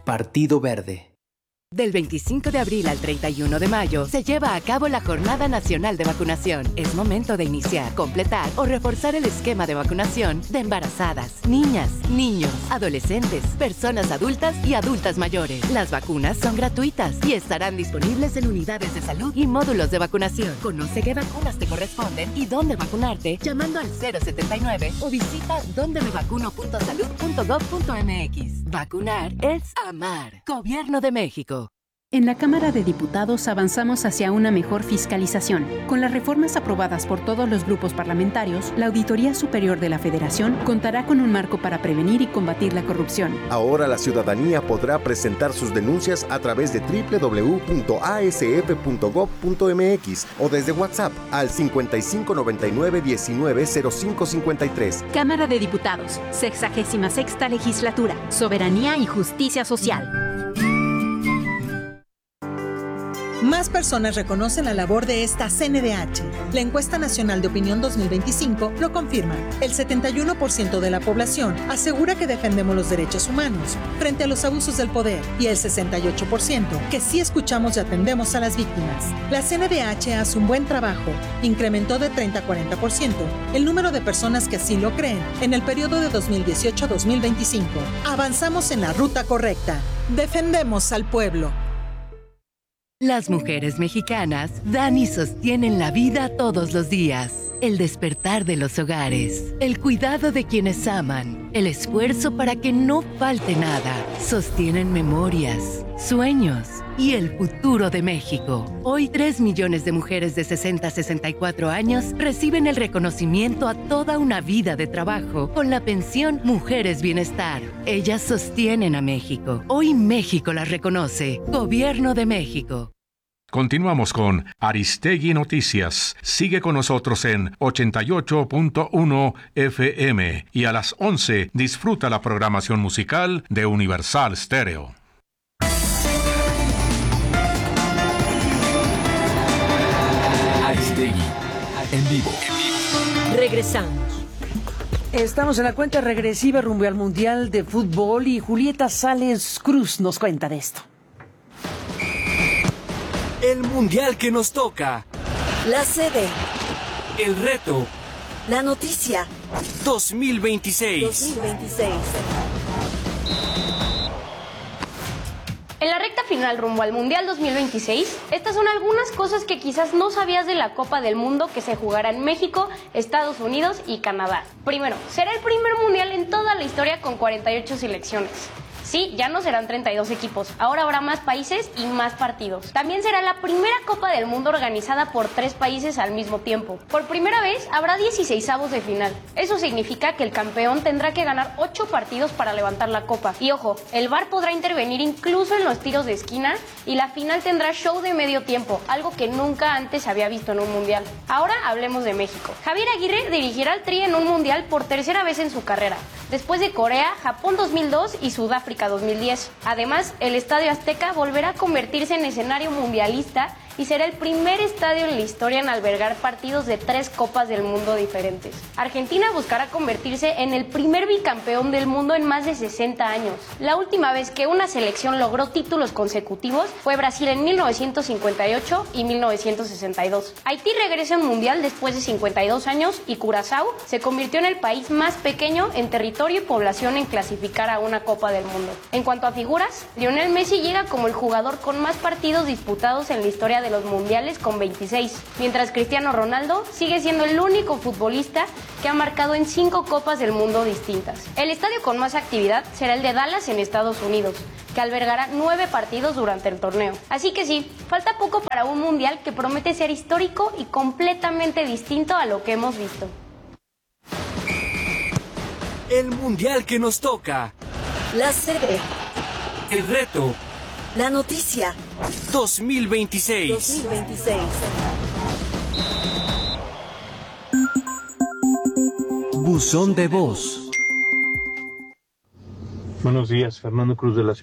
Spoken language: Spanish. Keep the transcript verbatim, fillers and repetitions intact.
Partido Verde. Del veinticinco de abril al treinta y uno de mayo se lleva a cabo la Jornada Nacional de Vacunación. Es momento de iniciar, completar o reforzar el esquema de vacunación de embarazadas, niñas, niños, adolescentes, personas adultas y adultas mayores. Las vacunas son gratuitas y estarán disponibles en unidades de salud y módulos de vacunación. Conoce qué vacunas te corresponden y dónde vacunarte llamando al cero setenta y nueve o visita donde me vacuno punto salud punto gob punto mx. Vacunar es amar. Gobierno de México. En la Cámara de Diputados avanzamos hacia una mejor fiscalización. Con las reformas aprobadas por todos los grupos parlamentarios, la Auditoría Superior de la Federación contará con un marco para prevenir y combatir la corrupción. Ahora la ciudadanía podrá presentar sus denuncias a través de doble u doble u doble u punto a s f punto gob punto mx o desde WhatsApp al cincuenta y cinco noventa y nueve diecinueve cero cinco cincuenta y tres. Cámara de Diputados, sexagésima sexta Legislatura, Soberanía y Justicia Social. Más personas reconocen la labor de esta C N D H. La Encuesta Nacional de Opinión dos mil veinticinco lo confirma. El setenta y uno por ciento de la población asegura que defendemos los derechos humanos frente a los abusos del poder y el sesenta y ocho por ciento que sí escuchamos y atendemos a las víctimas. La C N D H hace un buen trabajo. Incrementó de treinta a cuarenta por ciento el número de personas que así lo creen en el periodo de dos mil dieciocho a dos mil veinticinco. Avanzamos en la ruta correcta. Defendemos al pueblo. Las mujeres mexicanas dan y sostienen la vida todos los días. El despertar de los hogares, el cuidado de quienes aman, el esfuerzo para que no falte nada. Sostienen memorias, sueños y el futuro de México. Hoy, tres millones de mujeres de sesenta a sesenta y cuatro años reciben el reconocimiento a toda una vida de trabajo con la pensión Mujeres Bienestar. Ellas sostienen a México. Hoy México las reconoce. Gobierno de México. Continuamos con Aristegui Noticias. Sigue con nosotros en ochenta y ocho punto uno F M y a las once disfruta la programación musical de Universal Stereo. Aristegui, en vivo. Regresamos. Estamos en la cuenta regresiva rumbo al Mundial de Fútbol y Julieta Sales Cruz nos cuenta de esto. El mundial que nos toca. La sede. El reto. La noticia. dos mil veintiséis. dos mil veintiséis. En la recta final rumbo al Mundial dos mil veintiséis, estas son algunas cosas que quizás no sabías de la Copa del Mundo que se jugará en México, Estados Unidos y Canadá. Primero, será el primer mundial en toda la historia con cuarenta y ocho selecciones. Sí, ya no serán treinta y dos equipos, ahora habrá más países y más partidos. También será la primera Copa del Mundo organizada por tres países al mismo tiempo. Por primera vez habrá dieciseisavos de final. Eso significa que el campeón tendrá que ganar ocho partidos para levantar la copa. Y ojo, el V A R podrá intervenir incluso en los tiros de esquina y la final tendrá show de medio tiempo, algo que nunca antes se había visto en un mundial. Ahora hablemos de México. Javier Aguirre dirigirá al Tri en un mundial por tercera vez en su carrera, después de Corea, Japón dos mil dos y Sudáfrica dos mil diez. Además, el Estadio Azteca volverá a convertirse en escenario mundialista y será el primer estadio en la historia en albergar partidos de tres Copas del Mundo diferentes. Argentina buscará convertirse en el primer bicampeón del mundo en más de sesenta años. La última vez que una selección logró títulos consecutivos fue Brasil en mil novecientos cincuenta y ocho y mil novecientos sesenta y dos. Haití regresa a un mundial después de cincuenta y dos años y Curazao se convirtió en el país más pequeño en territorio y población en clasificar a una Copa del Mundo. En cuanto a figuras, Lionel Messi llega como el jugador con más partidos disputados en la historia de los mundiales con veintiséis, mientras Cristiano Ronaldo sigue siendo el único futbolista que ha marcado en cinco Copas del Mundo distintas. El estadio con más actividad será el de Dallas en Estados Unidos, que albergará nueve partidos durante el torneo. Así que sí, falta poco para un mundial que promete ser histórico y completamente distinto a lo que hemos visto. El mundial que nos toca. La sede. El reto. La noticia. dos mil veintiséis. dos mil veintiséis. Buzón de voz. Buenos días, Fernando Cruz de la Ciudad.